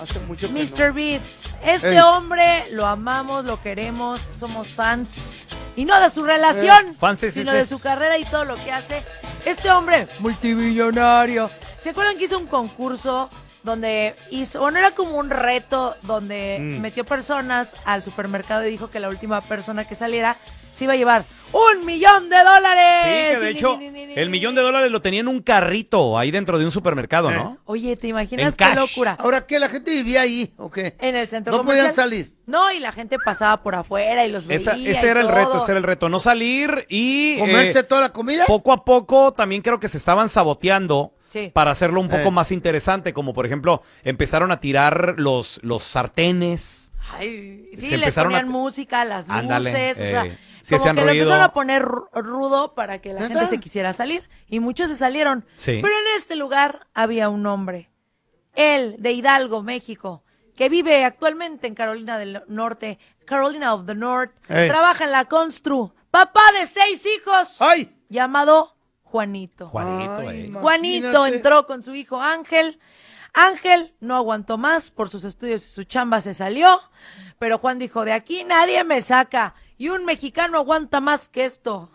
Hace mucho que Mr. Beast. Este hombre lo amamos, lo queremos, somos fans. Y no de su relación, sino de su carrera y todo lo que hace. Este hombre, multimillonario. ¿Se acuerdan que hizo un concurso donde era como un reto donde metió personas al supermercado y dijo que la última persona que saliera se iba a llevar $1 millón? Sí, que de hecho, el $1 millón lo tenía en un carrito ahí dentro de un supermercado, ¿no? Oye, ¿te imaginas En qué cash. locura? ¿Ahora qué? ¿La gente vivía ahí o qué? En el centro ¿No comercial. podían salir? No, y la gente pasaba por afuera y los veía. Ese era el reto, no salir y... ¿Comerse toda la comida? Poco a poco también creo que se estaban saboteando para hacerlo un poco Eh. más interesante, como por ejemplo, empezaron a tirar los sartenes. Ay, sí, Se les empezaron ponían a- música, las luces, Ándale, o sea, sí como hacían que lo ruido. empezaron a poner rudo para que la ¿Neta? gente se quisiera salir. Y muchos se salieron. Sí. Pero en este lugar había un hombre, él, de Hidalgo, México, que vive actualmente en Carolina del Norte, Carolina of the North, trabaja en la Constru, papá de 6 hijos, ¡Ay! llamado Juanito. Ay, Juanito imagínate. entró con su hijo Ángel. Ángel no aguantó más por sus estudios y su chamba se salió. Pero Juan dijo, de aquí nadie me saca. Y un mexicano aguanta más que esto.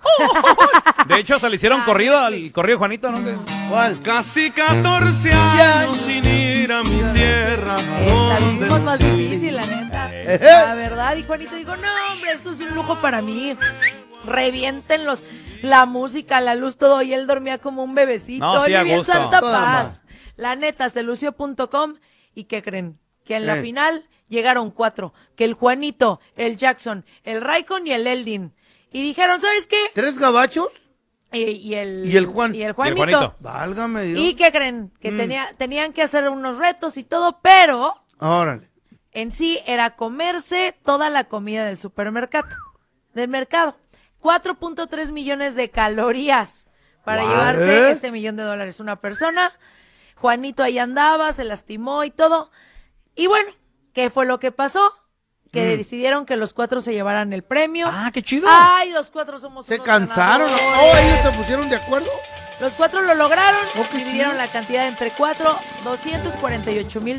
De hecho, se le hicieron corrido al corrido Juanito, ¿no? ¿Cuál? Casi 14 años sin ir a mi tierra. La donde vivimos más nací. difícil, la neta. La verdad. Y Juanito dijo, no, hombre, esto es un lujo para mí. Revienten la música, la luz, todo. Y él dormía como un bebecito. No, sí, Oye, a bien gusto. santa Toda paz. La neta, selució.com. ¿Y qué creen? Que en la final llegaron 4. Que el Juanito, el Jackson, el Raikon y el Eldin. Y dijeron, ¿sabes qué? 3 gabachos. Y el Juan. Y el Y Juanito. el Juanito. Válgame Dios. ¿Y qué creen? Que tenían que hacer unos retos y todo, pero Órale. en sí era comerse toda la comida del supermercado, del mercado. 4.3 millones de calorías para llevarse este $1 millón una persona. Juanito ahí andaba, se lastimó y todo. Y bueno, ¿qué fue lo que pasó? Que decidieron que los 4 se llevaran el premio. Ah, qué chido. Ay, los 4 somos ¿Se unos cansaron? ganadores. ¿Oh, ellos se pusieron de acuerdo? Los 4 lo lograron, Oh, qué dividieron chido. la cantidad entre 4, 248,000